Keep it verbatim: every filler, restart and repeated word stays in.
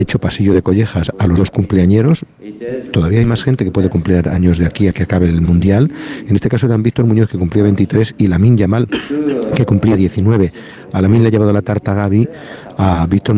hecho pasillo de collejas a los dos cumpleañeros. Todavía hay más gente que puede cumplir años de aquí a que acabe el Mundial. En este caso eran Víctor Muñoz, que cumplía veintitrés, y Lamine Yamal, que cumplía diecinueve. A Lamine le ha llevado la tarta Gavi, a Víctor